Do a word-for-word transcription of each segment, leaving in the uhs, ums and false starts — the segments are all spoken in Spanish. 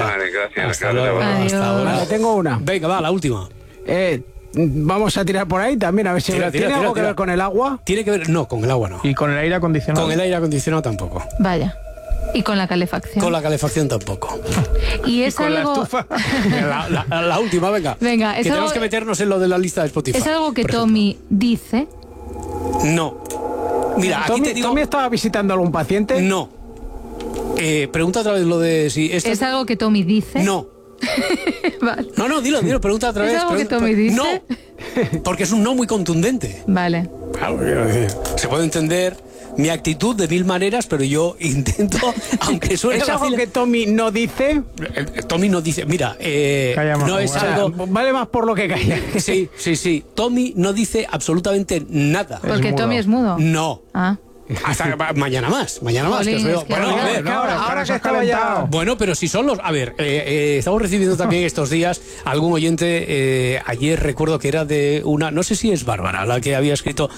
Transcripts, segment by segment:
Vale, gracias. Hasta gracias. luego. Hasta ahora. Vale, tengo una. Venga, va, la última. Eh, vamos a tirar por ahí también, a ver si Tira, tiene tira, algo tira, que tira. ver con el agua. ¿Tiene que ver? No, con el agua no. ¿Y con el aire acondicionado? Con el aire acondicionado tampoco. Vaya. Y con la calefacción. Con la calefacción tampoco. Y es con la algo. estufa. La, la- la última, venga. Venga, es que tenemos algo- que meternos en lo de la lista de Spotify. Es algo que por ejemplo. Tommy dice. No. Mira, aquí Tommy, te digo... Tommy estaba visitando a algún paciente. No. Eh, pregunta otra vez lo de si... Esto... Es algo que Tommy dice. No. Vale. No, no, dilo, dilo, pregunta otra ¿Es vez. algo que pregunta- Tommy dice? No. Porque es un no muy contundente. Vale. Claro, quiero decir, se puede entender mi actitud de mil maneras, pero yo intento, aunque suene ¿Es algo vacila- que Tommy no dice? Eh, eh, Tommy no dice, mira, eh, Callamos, no es bueno. algo... O sea, vale más por lo que calla. Sí, sí, sí. Tommy no dice absolutamente nada. Porque mudo. Tommy es mudo. No. Ah. Hasta ma- mañana más, mañana más. Que os Jolín, veo. es que Bueno, ahora- a ver, No, ahora- para ahora eso que has estaba ya- calentado. bueno, pero si son los... A ver, eh, eh, estamos recibiendo también estos días algún oyente, eh, ayer recuerdo que era de una... No sé si es Bárbara la que había escrito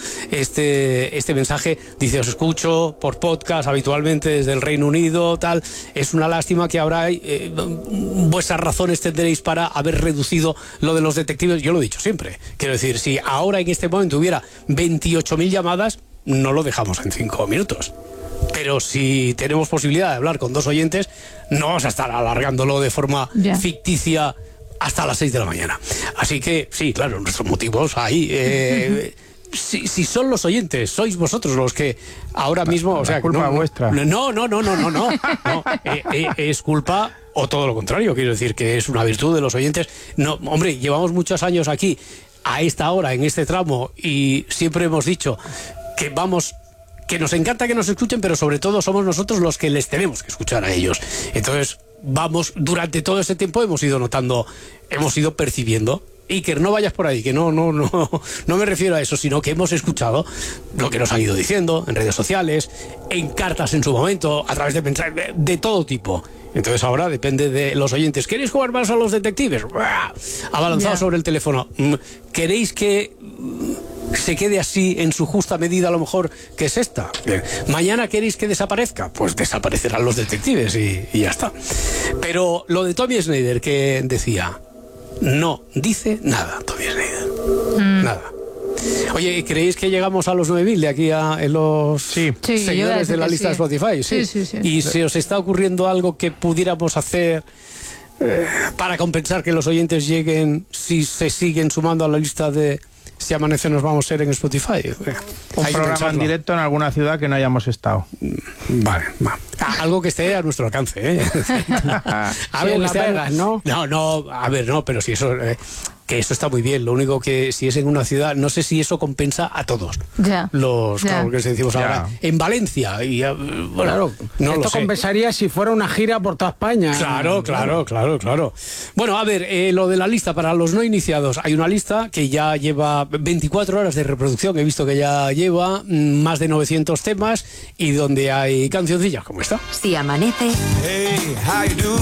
este, este mensaje. Dice, os escucho por podcast habitualmente desde el Reino Unido, tal. Es una lástima que ahora eh, vuestras razones tendréis para haber reducido lo de los detectives. Yo lo he dicho siempre. Quiero decir, si ahora en este momento hubiera veintiocho mil llamadas, no lo dejamos en cinco minutos. Pero si tenemos posibilidad de hablar con dos oyentes, no vamos a estar alargándolo de forma Ya. ficticia hasta las seis de la mañana. Así que, sí, claro, nuestros motivos ahí... eh, Si, si son los oyentes, sois vosotros los que ahora mismo, o sea, La culpa no, vuestra. No, no, no, no, no, no, no, eh, eh, es culpa o todo lo contrario. Quiero decir que es una virtud de los oyentes. No, hombre, llevamos muchos años aquí a esta hora en este tramo y siempre hemos dicho que vamos, que nos encanta que nos escuchen, pero sobre todo somos nosotros los que les tenemos que escuchar a ellos. Entonces vamos, durante todo ese tiempo hemos ido notando, hemos ido percibiendo. Iker, no vayas por ahí, que no, no, no, no me refiero a eso, sino que hemos escuchado lo que nos han ido diciendo en redes sociales, en cartas en su momento, a través de mensajes de, de todo tipo. Entonces ahora depende de los oyentes. ¿Queréis jugar más a los detectives? ¡Buah! Ha balanzado Ya. sobre el teléfono. Mm, ¿Queréis que mm, se quede así en su justa medida a lo mejor que es esta? Bien. ¿Mañana queréis que desaparezca? Pues desaparecerán los detectives y, y ya está. Pero lo de Tommy Schneider que decía... No dice nada, Tommy Schneider. Mm. Nada. Oye, ¿creéis que llegamos a los nueve mil de aquí a en los Sí. Sí, yo voy a seguidores decir de la que lista sí. de Spotify? Sí, sí, sí. ¿Y se os está ocurriendo algo que pudiéramos hacer eh, para compensar que los oyentes lleguen si se siguen sumando a la lista de Si Amanece Nos Vamos a ser en Spotify? Eh, Un hay que programa en pensarlo. directo en alguna ciudad que no hayamos estado. Vale, va. Ah, algo que esté a nuestro alcance, ¿eh? Sí, en Las esté a- Vegas, ¿no? No, no, a ver, no, pero si eso, eh, que eso está muy bien. Lo único que si es en una ciudad, no sé si eso compensa a todos. Ya. Los, Ya. claro, que decimos Ya. ahora, en Valencia y eh, bueno, Claro, no esto lo sé. compensaría si fuera una gira por toda España. Claro, claro, claro, claro. Bueno, a ver, eh, lo de la lista para los no iniciados. Hay una lista que ya lleva veinticuatro horas de reproducción. He visto que ya lleva mm, más de novecientos temas y donde hay cancioncillas como esta. Si amanece. Hey, how you do?